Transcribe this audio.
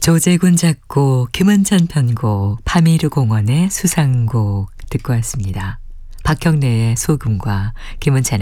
조재군 작곡, 김은찬 편곡, 파미르 공원의 수상곡 듣고 왔습니다. 박형래의 소금과 김은찬의